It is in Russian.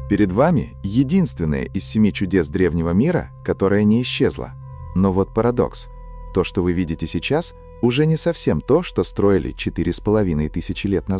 Перед вами единственное из 7 чудес древнего мира, которое не исчезло. Но вот парадокс. То, что вы видите сейчас, уже не совсем то, что строили 4500 лет назад.